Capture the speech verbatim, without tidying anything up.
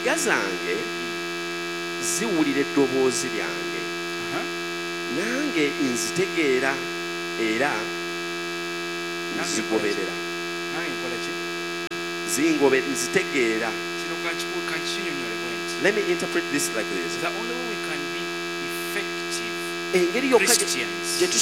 endiga zange ziwulira eddoboozi lyange nange nzitegeera era nzigoberera zingobe nzitegeera. Let me interpret this like this. The only way we can be effective engeri yokka Christians gye